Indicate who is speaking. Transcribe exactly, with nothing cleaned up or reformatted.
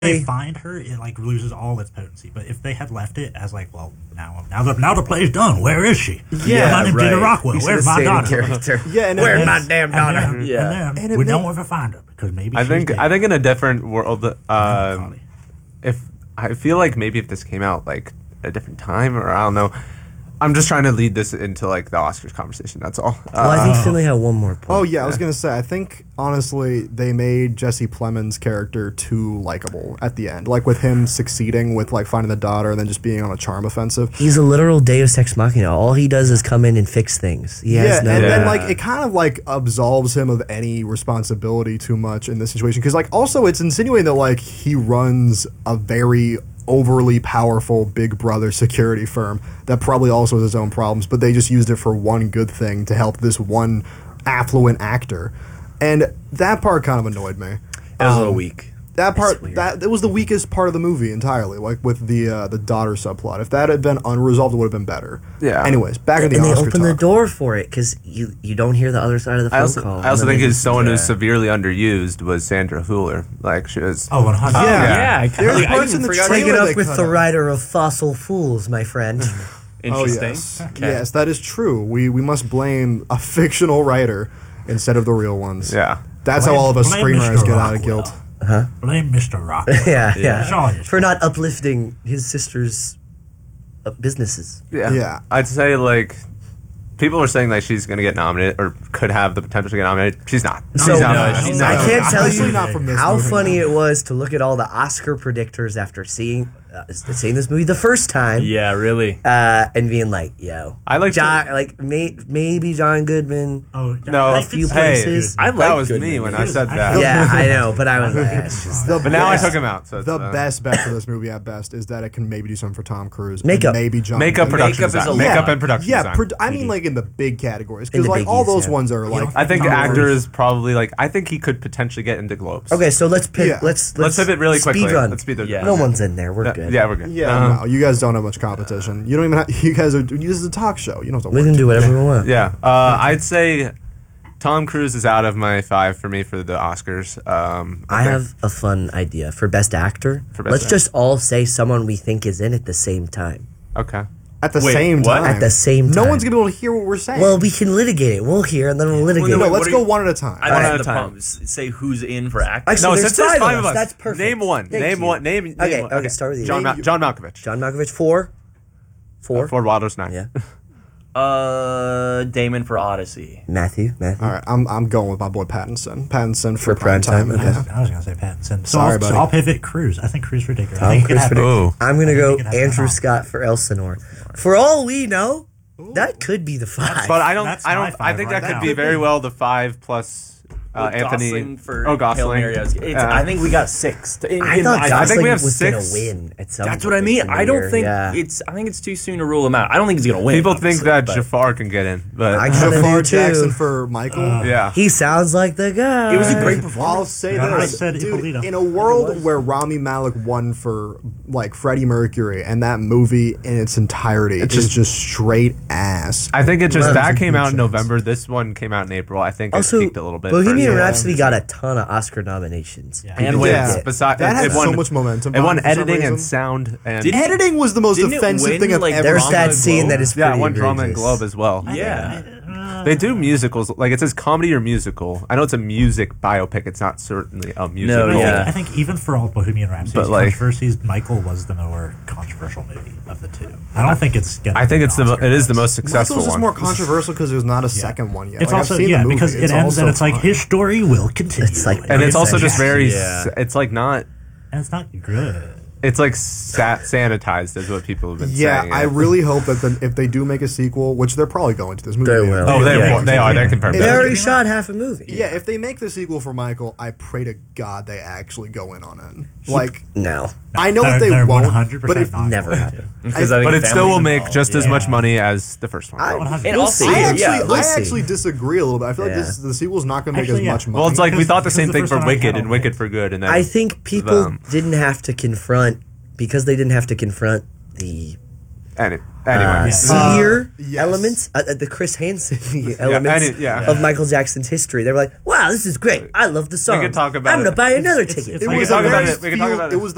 Speaker 1: they find her, it like loses all its potency. But if they had left it as like, well, now now the now the play's done. Where is she?
Speaker 2: Yeah,
Speaker 1: my name's
Speaker 2: right.
Speaker 1: Gina Rockwell.
Speaker 2: You
Speaker 1: Where's my daughter?
Speaker 2: Character.
Speaker 3: Yeah, and
Speaker 2: where's
Speaker 3: and
Speaker 2: my damn daughter?
Speaker 1: And then,
Speaker 2: yeah,
Speaker 1: and then
Speaker 3: and
Speaker 1: we
Speaker 3: may-
Speaker 1: don't ever find her because maybe
Speaker 4: I
Speaker 1: she's
Speaker 4: think
Speaker 1: dead.
Speaker 4: I think in a different world, uh, if I feel like maybe if this came out like a different time, or I don't know. I'm just trying to lead this into like the Oscars conversation. That's all.
Speaker 5: Well, I think
Speaker 1: Uh,
Speaker 5: Finley had one more point.
Speaker 3: Oh yeah, I was gonna say. I think honestly, they made Jesse Plemons' character too likable at the end. Like with him succeeding with like finding the daughter and then just being on a charm offensive.
Speaker 5: He's a literal Deus Ex Machina. All he does is come in and fix things. He
Speaker 3: Yeah,
Speaker 5: has
Speaker 3: and
Speaker 5: no.
Speaker 3: then
Speaker 4: Yeah.
Speaker 3: like it kind of like absolves him of any responsibility too much in this situation. Because like also it's insinuating that like he runs a very overly powerful Big Brother security firm that probably also has its own problems, but they just used it for one good thing to help this one affluent actor, and that part kind of annoyed me.
Speaker 2: That was a
Speaker 3: Um,
Speaker 2: little weak.
Speaker 3: That part,
Speaker 5: weird.
Speaker 3: that it was the weakest part of the movie entirely, like with the uh, the daughter subplot. If that had been unresolved, it would have been better.
Speaker 4: Yeah.
Speaker 3: Anyways, back to the
Speaker 5: and they
Speaker 3: Oscar
Speaker 5: open the
Speaker 3: talk.
Speaker 5: door for it because you, you don't hear the other side of the phone
Speaker 4: I also,
Speaker 5: call.
Speaker 4: I also
Speaker 5: And then
Speaker 4: think
Speaker 5: they
Speaker 4: is
Speaker 5: just-
Speaker 4: someone
Speaker 2: yeah.
Speaker 4: who's severely underused was Sandra Hüller. Like she was.
Speaker 1: Oh, one hundred.
Speaker 3: Yeah.
Speaker 2: yeah, I
Speaker 3: There's
Speaker 2: kinda- I
Speaker 3: parts
Speaker 2: even
Speaker 3: in the
Speaker 2: forgot-
Speaker 3: trailer
Speaker 5: Take it
Speaker 3: they
Speaker 5: up with
Speaker 3: cut
Speaker 5: the
Speaker 3: out.
Speaker 5: writer of Fossil Fools, my friend.
Speaker 3: Oh
Speaker 2: Interesting.
Speaker 3: yes,
Speaker 2: Okay.
Speaker 3: yes, that is true. We we must blame a fictional writer instead of the real ones.
Speaker 4: Yeah.
Speaker 3: That's
Speaker 1: Blame-
Speaker 3: how all of us
Speaker 1: blame
Speaker 3: screenwriters
Speaker 1: Mister
Speaker 3: get out of
Speaker 1: Rockwell.
Speaker 3: guilt.
Speaker 1: Blame Mister Rockwell.
Speaker 5: yeah,
Speaker 2: Yeah.
Speaker 5: yeah.
Speaker 1: It's all his
Speaker 5: For not uplifting his sister's uh, businesses.
Speaker 4: Yeah.
Speaker 3: Yeah.
Speaker 4: I'd say like people are saying that she's going to get nominated or could have the potential to get nominated. She's not.
Speaker 5: So
Speaker 4: she's not.
Speaker 2: no,
Speaker 4: She's
Speaker 2: she's
Speaker 4: not.
Speaker 5: I
Speaker 2: not.
Speaker 5: can't tell
Speaker 3: Especially
Speaker 5: you
Speaker 3: not from this
Speaker 5: how
Speaker 3: movie.
Speaker 5: funny it was to look at all the Oscar predictors after seeing uh, seeing this movie the first time.
Speaker 2: Yeah, really.
Speaker 5: Uh, and being like, yo,
Speaker 4: I like
Speaker 5: John,
Speaker 4: to-
Speaker 5: like may, maybe John Goodman.
Speaker 1: Oh,
Speaker 4: No,
Speaker 1: I
Speaker 5: a few
Speaker 1: could
Speaker 4: hey,
Speaker 1: say
Speaker 5: places.
Speaker 2: I
Speaker 4: that
Speaker 2: like
Speaker 4: was
Speaker 2: Goodman.
Speaker 4: me when
Speaker 1: He
Speaker 4: I
Speaker 1: was-
Speaker 4: said
Speaker 1: I-
Speaker 4: that.
Speaker 5: Yeah, I know, but I was like, it's just
Speaker 3: The
Speaker 4: But now I
Speaker 3: best-
Speaker 4: took him out. So it's,
Speaker 3: The
Speaker 4: uh,
Speaker 3: best bet for this movie at best is that it can maybe do something for Tom Cruise. and
Speaker 5: Makeup.
Speaker 3: maybe John.
Speaker 4: makeup
Speaker 3: Goodman.
Speaker 4: production
Speaker 2: Makeup is
Speaker 4: design.
Speaker 2: a lot.
Speaker 4: Makeup and production
Speaker 3: Yeah,
Speaker 4: design.
Speaker 3: pro- I mean like in the big categories
Speaker 5: In
Speaker 3: because
Speaker 5: the
Speaker 3: like all
Speaker 5: biggies,
Speaker 3: those
Speaker 5: yeah.
Speaker 3: ones are like.
Speaker 4: I think
Speaker 1: Tom
Speaker 4: actor
Speaker 1: Cruise.
Speaker 4: is probably like I think he could potentially get into Globes.
Speaker 5: okay. So let's pick.
Speaker 3: Yeah.
Speaker 5: Let's,
Speaker 4: Let's
Speaker 5: let's
Speaker 4: pivot really
Speaker 5: speed
Speaker 4: quickly.
Speaker 5: Run.
Speaker 4: Let's speed the
Speaker 2: Yeah.
Speaker 5: No one's in there. We're
Speaker 4: Uh,
Speaker 5: good.
Speaker 4: Yeah, we're good.
Speaker 3: Yeah,
Speaker 4: Uh,
Speaker 3: no, you guys don't have much competition. You don't even have. You guys are. This is a talk show. You don't have to
Speaker 5: We
Speaker 3: work.
Speaker 5: can do whatever we want.
Speaker 4: Yeah, uh, I'd say Tom Cruise is out of my five for me for the Oscars. Um,
Speaker 5: I
Speaker 4: think-
Speaker 5: have a fun idea for best actor.
Speaker 4: For Best
Speaker 5: Let's
Speaker 4: Actor.
Speaker 5: just all say someone we think is in at the same time.
Speaker 4: Okay.
Speaker 3: At the
Speaker 2: Wait,
Speaker 3: same
Speaker 2: what?
Speaker 3: time.
Speaker 5: At the same
Speaker 3: No
Speaker 5: time.
Speaker 3: one's gonna be able to hear what we're saying.
Speaker 5: Well, we can litigate it. We'll hear, and then we'll litigate.
Speaker 3: no,
Speaker 2: wait,
Speaker 5: it.
Speaker 2: what
Speaker 3: let's
Speaker 2: are
Speaker 3: go
Speaker 2: you-
Speaker 3: one at a time.
Speaker 2: I
Speaker 4: One
Speaker 2: don't
Speaker 4: at
Speaker 2: have
Speaker 4: a
Speaker 2: the
Speaker 4: time.
Speaker 2: problem. S- Say who's in for acting.
Speaker 5: Actually,
Speaker 4: No,
Speaker 5: there's
Speaker 4: since there's
Speaker 5: five,
Speaker 4: five
Speaker 5: of us. That's perfect.
Speaker 4: Name one.
Speaker 5: Thank
Speaker 4: name
Speaker 5: you.
Speaker 4: one. Name. name
Speaker 5: Okay,
Speaker 4: one.
Speaker 5: okay, start with you.
Speaker 4: John,
Speaker 3: Name
Speaker 4: Ma-
Speaker 3: you-
Speaker 4: John Malkovich.
Speaker 5: John Malkovich, four. Four.
Speaker 4: Uh, Ford Wilder's nine.
Speaker 5: Yeah.
Speaker 2: Uh, Damon for Odyssey.
Speaker 5: Matthew. Matthew.
Speaker 3: All right, I'm I'm going with my boy Pattinson. Pattinson for,
Speaker 5: For prime time,
Speaker 3: time.
Speaker 5: okay.
Speaker 3: Yeah.
Speaker 1: I was gonna say Pattinson. So,
Speaker 3: Sorry,
Speaker 1: I'll,
Speaker 3: buddy.
Speaker 1: so I'll pivot Cruz. I think Cruz ridiculous.
Speaker 5: Tom
Speaker 1: I think it could
Speaker 5: Cruise
Speaker 1: happen.
Speaker 5: for
Speaker 4: Ooh.
Speaker 5: I'm gonna
Speaker 1: I
Speaker 5: go
Speaker 1: think it has to
Speaker 5: Andrew
Speaker 1: happen.
Speaker 5: Scott for Elsinore. For all we know, that could be the five.
Speaker 4: But I don't.
Speaker 1: That's
Speaker 4: I
Speaker 1: my
Speaker 4: don't. I
Speaker 1: five
Speaker 4: think
Speaker 1: right
Speaker 4: that could
Speaker 1: now.
Speaker 4: be very well the five plus uh,
Speaker 2: Well,
Speaker 4: Anthony.
Speaker 2: Gosling for
Speaker 4: oh,
Speaker 2: Hail
Speaker 4: Gosling.
Speaker 2: Mary. I was- it's-
Speaker 4: Yeah.
Speaker 2: I think we got six. To- in-
Speaker 5: I
Speaker 2: in
Speaker 5: thought
Speaker 2: my-
Speaker 4: I
Speaker 5: Gosling
Speaker 4: think we have
Speaker 5: was
Speaker 4: six.
Speaker 5: gonna win at some.
Speaker 2: That's what I
Speaker 5: point
Speaker 2: mean.
Speaker 5: in the
Speaker 2: I don't
Speaker 5: year.
Speaker 2: think
Speaker 5: Yeah.
Speaker 2: it's. I think it's too soon to rule him out. I don't think he's gonna win.
Speaker 4: People think
Speaker 2: obviously,
Speaker 4: that
Speaker 2: but
Speaker 4: Jafar can get in, but
Speaker 5: I kinda do
Speaker 3: Jafar
Speaker 5: too.
Speaker 3: Jackson for Michael.
Speaker 4: yeah.
Speaker 5: He sounds like the guy.
Speaker 2: It was a great
Speaker 3: I'll
Speaker 2: performance.
Speaker 3: say
Speaker 1: Yeah, I
Speaker 3: this,
Speaker 1: said
Speaker 3: dude.
Speaker 1: Hippolyta.
Speaker 3: In a world where Rami Malek won for like Freddie Mercury, and that movie in its entirety is
Speaker 4: just-
Speaker 3: just straight ass.
Speaker 4: I think it just
Speaker 5: Well,
Speaker 4: that
Speaker 3: it's a
Speaker 4: came
Speaker 3: good
Speaker 4: out in
Speaker 3: chance.
Speaker 4: November. This one came out in April. I think
Speaker 5: Also,
Speaker 4: it peaked a little bit.
Speaker 5: Bohemian
Speaker 4: for-
Speaker 5: Rhapsody got a ton of Oscar nominations.
Speaker 1: Yeah.
Speaker 4: and
Speaker 1: Yeah.
Speaker 4: wins.
Speaker 3: Yeah.
Speaker 4: Besides,
Speaker 3: That
Speaker 4: it,
Speaker 3: had
Speaker 4: it won
Speaker 3: so much momentum
Speaker 4: It won
Speaker 3: behind it for some
Speaker 4: editing and
Speaker 3: reason.
Speaker 4: sound and
Speaker 2: Didn't-
Speaker 3: Editing was the most
Speaker 2: Didn't it
Speaker 3: offensive
Speaker 2: win,
Speaker 3: thing I've
Speaker 2: like,
Speaker 3: ever
Speaker 5: There's
Speaker 3: seen.
Speaker 5: that
Speaker 2: Drama
Speaker 5: scene
Speaker 2: Globe?
Speaker 5: that is
Speaker 4: yeah,
Speaker 5: pretty
Speaker 4: it won drama and
Speaker 5: egregious.
Speaker 4: Globe as well.
Speaker 2: Yeah.
Speaker 4: They do musicals. Like it says comedy or musical. I know it's a music biopic. It's not certainly a musical.
Speaker 2: No,
Speaker 1: I,
Speaker 2: yeah.
Speaker 1: think, I think even for all Bohemian Rhapsody's
Speaker 4: But, like-
Speaker 1: controversies, Michael was the more controversial movie of the two. I don't think it's. Gonna
Speaker 4: I think
Speaker 1: be
Speaker 4: it's the
Speaker 1: an
Speaker 4: mo-
Speaker 1: Oscar
Speaker 4: it is the
Speaker 1: buzz.
Speaker 4: most successful
Speaker 3: Michael's just
Speaker 4: one.
Speaker 3: more controversial because there's not a second one yet.
Speaker 1: It's
Speaker 3: Like,
Speaker 1: also
Speaker 3: I've seen
Speaker 1: yeah
Speaker 3: the movie.
Speaker 1: because it ends
Speaker 3: also
Speaker 1: and it's like
Speaker 3: fun.
Speaker 1: his story will continue.
Speaker 5: It's like-
Speaker 4: and it's also just very.
Speaker 2: Yeah.
Speaker 4: It's like not.
Speaker 1: and it's not good.
Speaker 4: It's like sat, sanitized, is what people have been
Speaker 3: Yeah,
Speaker 4: saying.
Speaker 3: I really hope that the, if they do make a sequel, which they're probably going to this movie.
Speaker 5: They
Speaker 3: being-
Speaker 5: will.
Speaker 4: Oh, they
Speaker 2: Yeah.
Speaker 4: they are. They're confirmed.
Speaker 5: They
Speaker 3: Yeah.
Speaker 5: already shot half a movie.
Speaker 3: Yeah, if they make the sequel for Michael, I pray to God they actually go in on it. Like,
Speaker 5: No,
Speaker 3: I know
Speaker 1: They're-
Speaker 3: they
Speaker 1: they're
Speaker 3: won't,
Speaker 1: one hundred percent
Speaker 3: but if
Speaker 1: not
Speaker 5: never
Speaker 1: going to.
Speaker 5: happened.
Speaker 2: Because I think
Speaker 4: But it still
Speaker 2: families
Speaker 4: will make
Speaker 2: involved.
Speaker 4: just as
Speaker 1: Yeah.
Speaker 4: much money as the first one.
Speaker 5: I,
Speaker 1: one hundred
Speaker 2: And
Speaker 5: we'll
Speaker 2: also-
Speaker 5: see.
Speaker 3: I
Speaker 2: Yeah,
Speaker 3: actually,
Speaker 2: we'll
Speaker 3: I
Speaker 5: see.
Speaker 3: actually disagree a little bit. I feel like
Speaker 5: Yeah.
Speaker 3: this the sequel's not going to make
Speaker 1: Actually,
Speaker 3: as
Speaker 1: yeah.
Speaker 3: much money.
Speaker 4: Well, it's like we
Speaker 1: Because-
Speaker 4: thought the
Speaker 1: because
Speaker 4: same
Speaker 1: the
Speaker 4: thing
Speaker 1: first
Speaker 4: for
Speaker 1: one I
Speaker 4: Wicked
Speaker 1: had
Speaker 4: and
Speaker 1: on
Speaker 4: Wicked
Speaker 1: it.
Speaker 4: for Good, and then
Speaker 5: I think people
Speaker 4: Um,
Speaker 5: didn't have to confront because they didn't have to confront the
Speaker 4: any,
Speaker 5: uh,
Speaker 4: anyway.
Speaker 5: seedier
Speaker 3: yes.
Speaker 5: elements, uh, uh, the Chris Hansen elements
Speaker 4: any- yeah.
Speaker 5: of Michael Jackson's history. They were like, "Wow, this is great! I love the song.
Speaker 4: could talk about
Speaker 5: I'm gonna
Speaker 4: it.
Speaker 5: buy another
Speaker 1: It's-
Speaker 5: ticket."
Speaker 1: it's
Speaker 3: it
Speaker 1: like
Speaker 3: was
Speaker 1: a
Speaker 3: a
Speaker 4: talk about
Speaker 3: very
Speaker 4: it. We can talk
Speaker 3: feel-
Speaker 4: about
Speaker 3: it
Speaker 4: it.
Speaker 3: was the